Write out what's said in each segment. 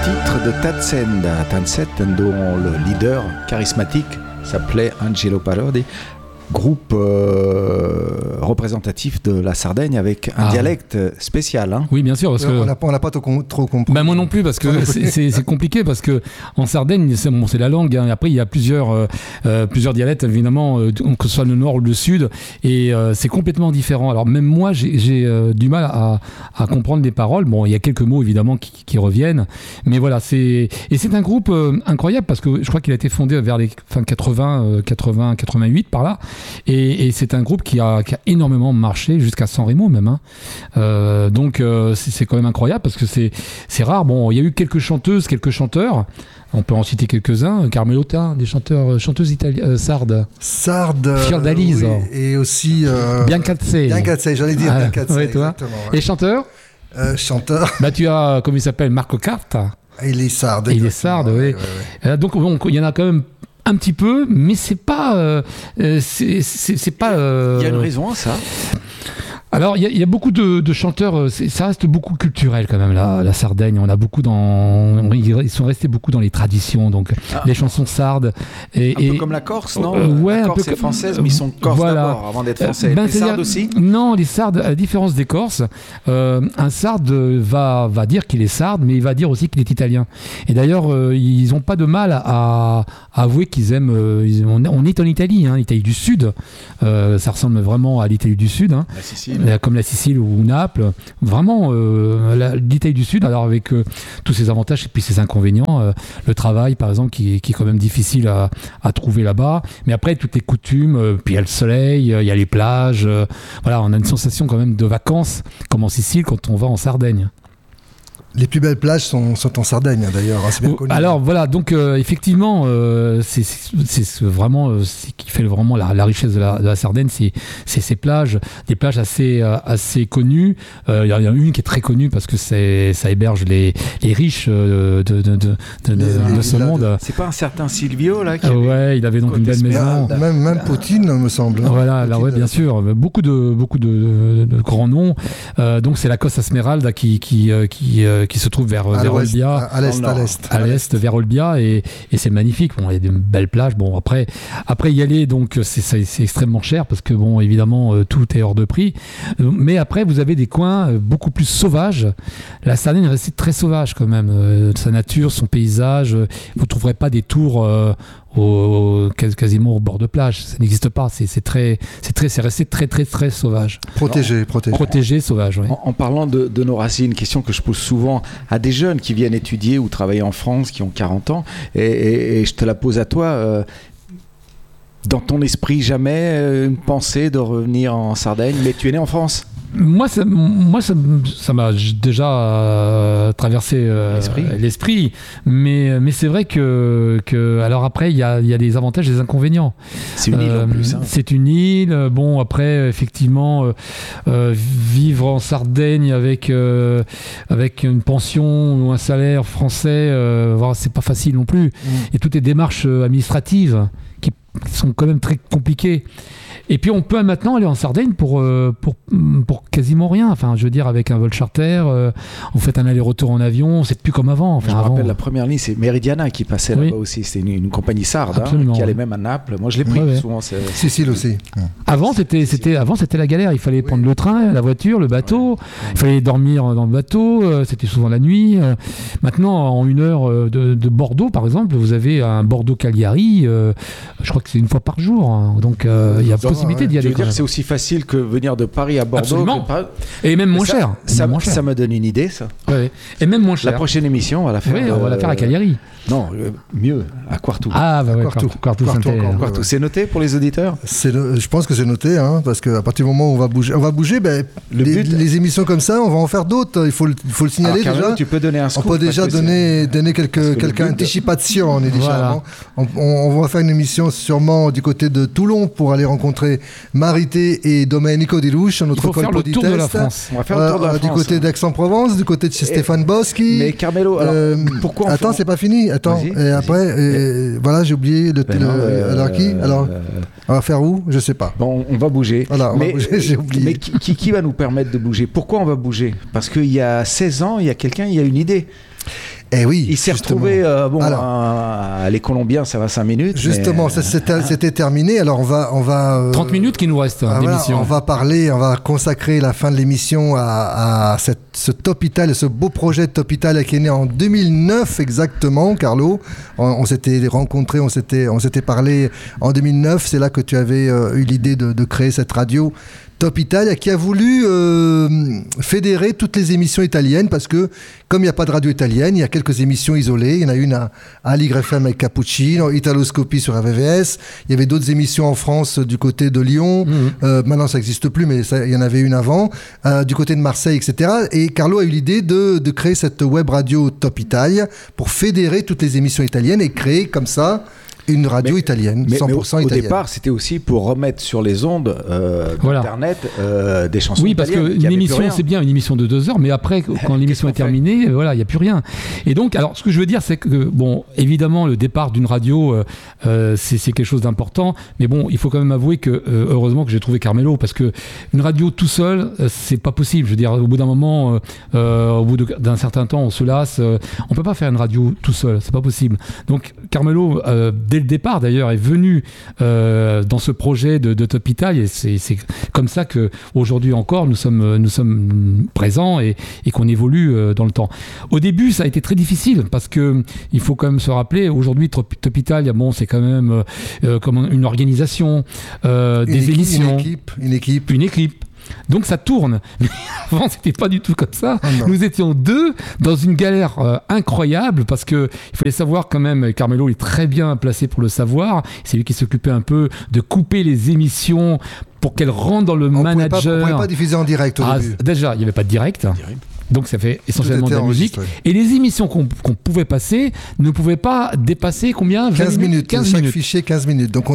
titre de Tanzend, dont le leader charismatique s'appelait Angelo Parodi, groupe représentatif de la Sardaigne avec un dialecte spécial. Hein. Oui, bien sûr. Parce que on n'a pas trop compris. Moi non plus, parce que c'est compliqué, parce que en Sardaigne, c'est la langue. Hein, après, il y a plusieurs dialectes, évidemment, que ce soit le nord ou le sud, et c'est complètement différent. Alors même moi, j'ai du mal à comprendre les paroles. Bon, il y a quelques mots, évidemment, qui reviennent, mais voilà, c'est un groupe incroyable, parce que je crois qu'il a été fondé vers les fin 88, par là. Et c'est un groupe qui a énormément marché jusqu'à San Remo même. Hein. Donc c'est quand même incroyable parce que c'est rare. Bon, il y a eu quelques chanteuses, quelques chanteurs. On peut en citer quelques-uns. Carmelo, des chanteuses sardes. Fiordalise. Oui, et aussi... Biancazze, j'allais dire Biancazze. Ouais, toi. Et chanteurs Chanteur. Tu as, comment il s'appelle, Marco Carta. Il est sarde. Il est sarde, oui. Ouais. Donc il y en a quand même un petit peu, mais c'est pas. C'est pas. Il y a une raison à ça. Alors, il y a beaucoup de chanteurs, ça reste beaucoup culturel quand même, la Sardaigne. On a beaucoup ils sont restés beaucoup dans les traditions, donc les chansons sardes. Un peu comme la Corse, non? Ouais, la Corse est française, mais ils sont corses d'abord, avant d'être français. Les Sardes aussi? Non, les Sardes, à la différence des Corses, un Sarde va dire qu'il est Sarde, mais il va dire aussi qu'il est italien. Et d'ailleurs, ils n'ont pas de mal à avouer qu'ils aiment... on est en Italie, hein, l'Italie du Sud. Ça ressemble vraiment à l'Italie du Sud. Hein. La Sicile. Comme la Sicile ou Naples, vraiment l'Italie du Sud, alors avec tous ses avantages et puis ses inconvénients, le travail par exemple qui est quand même difficile à trouver là-bas, mais après toutes les coutumes, puis il y a le soleil, il y a les plages, voilà, on a une sensation quand même de vacances comme en Sicile quand on va en Sardaigne. Les plus belles plages sont en Sardaigne, d'ailleurs, hein, c'est bien connu. Alors voilà, donc effectivement, c'est vraiment ce qui fait vraiment la richesse de la Sardaigne, c'est ces plages, des plages assez connues. Il y en a une qui est très connue parce que ça héberge les riches de ce monde. C'est pas un certain Silvio là ouais, il avait donc une belle maison. Même Poutine, me semble. Voilà, là, ouais, bien sûr, beaucoup de grands noms. Donc c'est la Costa Smeralda qui se trouve vers Olbia, à l'est, vers Olbia, et c'est magnifique. Bon, il y a des belles plages. Bon, après y aller, donc c'est extrêmement cher parce que bon, évidemment, tout est hors de prix. Mais après, vous avez des coins beaucoup plus sauvages. La Sardaigne reste très sauvage quand même. Sa nature, son paysage. Vous trouverez pas des tours quasiment au bord de plage, ça n'existe pas. C'est resté très sauvage. Protégé, sauvage. Ouais. En parlant de nos racines, une question que je pose souvent à des jeunes qui viennent étudier ou travailler en France, qui ont 40 ans, et je te la pose à toi. Dans ton esprit, jamais une pensée de revenir en Sardaigne, mais tu es né en France? Moi, ça m'a déjà traversé l'esprit, mais c'est vrai que alors après il y a des avantages et des inconvénients. C'est une île en plus. Hein. C'est une île. Bon, après effectivement, vivre en Sardaigne avec une pension ou un salaire français, c'est pas facile non plus. Et toutes les démarches administratives qui sont quand même très compliquées. Et puis on peut maintenant aller en Sardaigne pour quasiment rien. Enfin, je veux dire, avec un vol charter, vous faites un aller-retour en avion, c'est plus comme avant. Enfin, je me rappelle la première ligne, c'est Meridiana qui passait là-bas aussi. C'était une compagnie sarde qui allait même à Naples. Moi, je l'ai pris souvent. Sicile aussi. Avant, c'était la galère. Il fallait prendre le train, la voiture, le bateau. Il fallait dormir dans le bateau. C'était souvent la nuit. Maintenant, en 1 heure de Bordeaux, par exemple, vous avez un Bordeaux-Cagliari. Je crois que c'est 1 fois par jour. Hein. Donc, il y a possibilité d'y aller. Je veux dire que c'est aussi facile que venir de Paris à Bordeaux. Et même moins cher. Ça me donne une idée, ça. Ouais. Et même moins cher. La prochaine émission, on va la faire. Oui, on va la faire à Cagliari. Non, mieux, à Quartu. Ah, bah ouais, Quartu. C'est noté pour les auditeurs? Je pense que c'est noté, hein, parce qu'à partir du moment où on va bouger, les émissions comme ça, on va en faire d'autres. Il faut le signaler. Alors, déjà. Tu peux donner un scoop. On peut déjà donner quelques anticipations. Voilà. On va faire une émission sûrement du côté de Toulon pour aller rencontrer Marité et Domenico Di Luce, notre colpo di testa. On va faire le tour de la France. Du côté d'Aix-en-Provence, du côté de chez Stéphane Boschi. Mais Carmelo, alors, pourquoi Attends, c'est pas fini. Attends. Et après, voilà, j'ai oublié alors qui? Alors, on va faire où? Je sais pas. Bon, on va bouger. Voilà, on va bouger, j'ai oublié. Mais qui va nous permettre de bouger? Pourquoi on va bouger? Parce qu'il y a 16 ans, il y a une idée. Et oui, il s'est retrouvé, les Colombiens, ça va 5 minutes. Justement, c'était terminé. Alors, on va 30 minutes qui nous restent d'émission. On va consacrer la fin de l'émission à ce Top Italia, ce beau projet de Top Italia qui est né en 2009 exactement, Carlo. On s'était rencontrés, on s'était parlé en 2009. C'est là que tu avais eu l'idée de créer cette radio Top Italia, qui a voulu fédérer toutes les émissions italiennes, parce que comme il n'y a pas de radio italienne, il y a quelques émissions isolées. Il y en a une à Aligre FM avec Cappuccino, Italoscopie sur RVVS. Il y avait d'autres émissions en France du côté de Lyon. Maintenant, ça n'existe plus, mais il y en avait une avant. Du côté de Marseille, etc. Et Carlo a eu l'idée de créer cette web radio Top Italia pour fédérer toutes les émissions italiennes et créer comme ça une radio italienne, 100% italienne. Au départ, c'était aussi pour remettre sur les ondes d'Internet des chansons italiennes. Oui, parce qu'une émission, c'est bien une émission de 2 heures, mais après, quand l'émission est terminée, il n'y a plus rien. Et donc, alors, ce que je veux dire, c'est que, bon, évidemment, le départ d'une radio, c'est quelque chose d'important, mais bon, il faut quand même avouer que, heureusement que j'ai trouvé Carmelo, parce que une radio tout seul, c'est pas possible. Je veux dire, au bout d'un moment, au bout d'un certain temps, on se lasse. On peut pas faire une radio tout seul, c'est pas possible. Donc, Carmelo, dès le départ d'ailleurs, est venu dans ce projet de Top Italia, et c'est comme ça qu'aujourd'hui encore nous sommes présents et qu'on évolue dans le temps. Au début, ça a été très difficile parce que il faut quand même se rappeler, aujourd'hui Top Italia, bon, c'est quand même comme une organisation, des émissions, une équipe. Donc ça tourne. Mais avant, c'était pas du tout comme ça. Nous étions 2 dans une galère incroyable, parce que il fallait savoir quand même, Carmelo est très bien placé pour le savoir. C'est lui qui s'occupait un peu de couper les émissions pour qu'elles rentrent dans le manager. On ne pouvait pas diffuser en direct au début. Déjà, il n'y avait pas de direct. Donc ça fait essentiellement de la musique. Et les émissions qu'on pouvait passer ne pouvaient pas dépasser combien ? 15 minutes. Chaque fichier, 15 minutes. Donc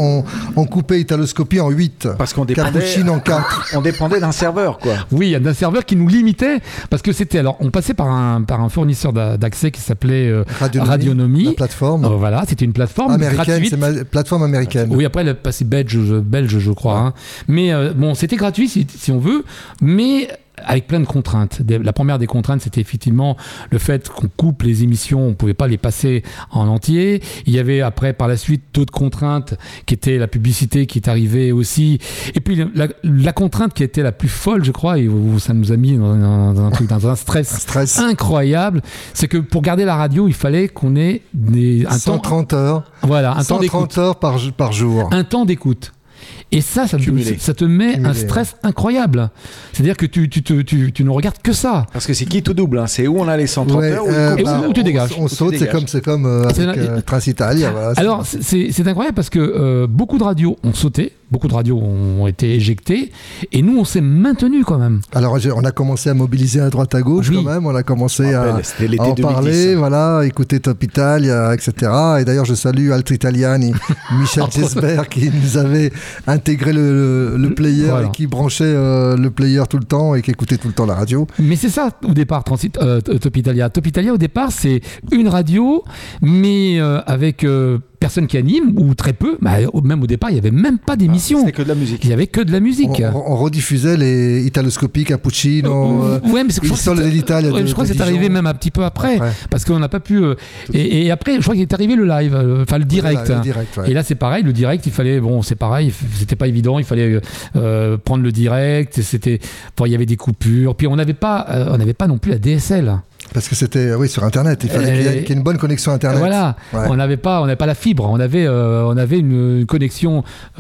on coupait Italoscopie en 8. Parce qu'on dépendait, Cappuccino en 4. On dépendait d'un serveur, quoi. Oui, d'un serveur qui nous limitait. Parce que c'était... Alors, on passait par un fournisseur d'accès qui s'appelait Radionomie. La plateforme. Voilà, c'était une plateforme américaine, gratuite. c'est plateforme américaine. Oui, après, elle est passée belge, je crois. Hein. Mais bon, c'était gratuit, si on veut. Mais... avec plein de contraintes. La première des contraintes, c'était effectivement le fait qu'on coupe les émissions, on ne pouvait pas les passer en entier. Il y avait après, par la suite, d'autres contraintes qui étaient la publicité qui est arrivée aussi. Et puis la contrainte qui était la plus folle, je crois, et ça nous a mis dans un stress incroyable, c'est que pour garder la radio, il fallait qu'on ait 130 heures. Voilà, un temps d'écoute. 130 heures par jour. Un temps d'écoute. Et ça te met un stress incroyable. C'est-à-dire que tu ne regardes que ça. Parce que c'est qui tout double, hein. C'est où on a les 130 heures où tu dégages. On saute, c'est comme avec Transitalia. Voilà, alors, c'est incroyable parce que beaucoup de radios ont sauté, beaucoup de radios ont été éjectées, et nous, on s'est maintenus quand même. Alors, on a commencé à mobiliser à droite à gauche quand même. On a commencé à en parler, voilà, écouter Top Italia, etc. Et d'ailleurs, je salue Altri Italiani, Michel Jesbert, qui nous avait intégré le player, voilà, et qui branchait le player tout le temps et qui écoutait tout le temps la radio. Mais c'est ça au départ, Top Italia. Top Italia au départ, c'est une radio, mais avec personne qui anime, ou très peu. Même au départ, il n'y avait même pas d'émission. C'était que de la musique. Il n'y avait que de la musique. On rediffusait les Italoscopie, Cappuccino, ouais, mais Il Sole dell'Italia. Je crois que c'est arrivé même un petit peu après. Parce qu'on n'a pas pu... Et après, je crois qu'il est arrivé le live, enfin le direct. Le direct, ouais. Et là, c'est pareil, le direct, il fallait... Bon, c'est pareil, c'était pas évident, il fallait prendre le direct, il y avait des coupures, puis on n'avait pas non plus la DSL. Parce que c'était sur Internet, il fallait qu'il y ait une bonne connexion Internet. Voilà, ouais. On n'avait pas la fibre, on avait une connexion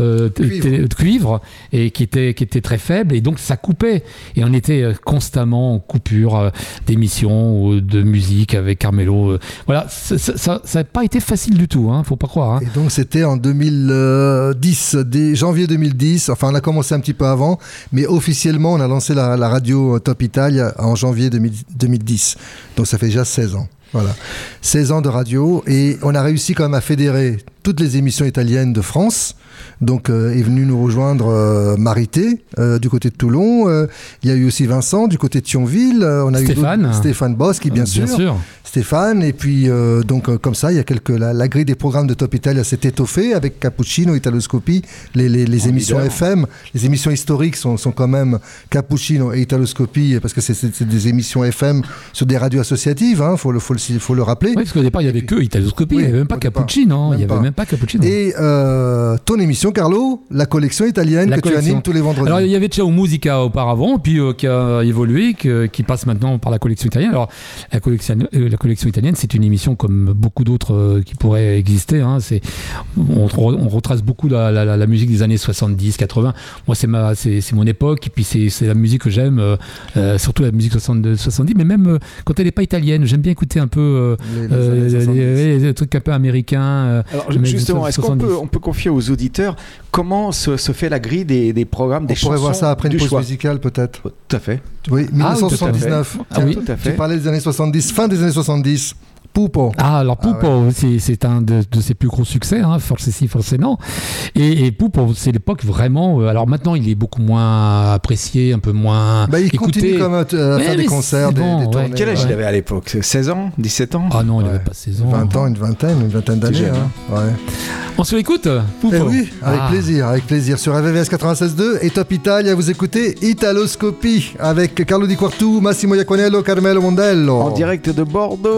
cuivre et qui était très faible, et donc ça coupait, et on était constamment en coupure d'émissions ou de musique avec Carmelo. Voilà, ça n'a pas été facile du tout, hein, faut pas croire. Hein. Et donc c'était en 2010, dès janvier 2010, enfin on a commencé un petit peu avant, mais officiellement on a lancé la radio Top Italia en janvier 2010. Donc ça fait déjà 16 ans. Voilà. 16 ans de radio, et on a réussi quand même à fédérer toutes les émissions italiennes de France. Donc est venu nous rejoindre Marité du côté de Toulon. Il y a eu aussi Vincent du côté de Thionville. On a eu Stéphane Boschi, bien sûr. Stéphane. Et puis, comme ça, il y a la grille des programmes de Top Italia s'est étoffée avec Cappuccino, Italoscopie, les émissions FM. Les émissions historiques sont quand même Cappuccino et Italoscopie, parce que c'est des émissions FM sur des radios associatives, faut le rappeler. Oui, parce qu'au départ, il n'y avait que Italoscopie, il n'y avait même pas Cappuccino. Il n'y avait même pas Cappuccino. Et ton émission, Carlo, la collection italienne tu animes tous les vendredis. Alors, il y avait Ciao Musica auparavant, puis qui a évolué, qui passe maintenant par la collection italienne. Alors, la collection italienne, c'est une émission comme beaucoup d'autres qui pourraient exister. On retrace beaucoup la musique des années 70, 80. Moi, c'est mon époque, et puis c'est la musique que j'aime, surtout la musique 70, mais même quand elle n'est pas italienne, j'aime bien écouter un peu les trucs un peu américains. Alors, justement, est-ce qu'on peut confier aux auditeurs comment se fait la grille des programmes, des chansons? On pourrait voir ça après une pause musicale, peut-être. Tout à fait. Oui, 1979. Tout à fait. Tu parlais des années 70, fin des années 70. Pupo. Alors Pupo, c'est un de ses plus gros succès, Forse sì, forse no. Et Pupo, c'est l'époque vraiment. Alors maintenant, il est beaucoup moins apprécié, un peu moins écouté. Continue comme à faire des concerts, des tournées. Quel âge il avait à l'époque? 16 ans? 17 ans? Ah non, il n'avait pas 16 ans. 20 ans, une vingtaine d'années. On se l'écoute, Pupo? Oui, avec plaisir. Sur RVVS 96.2 et Top Italia, vous écoutez Italoscopie avec Carlo Di Quartu, Massimo Iaconello, Carmelo Mondello. En direct de Bordeaux.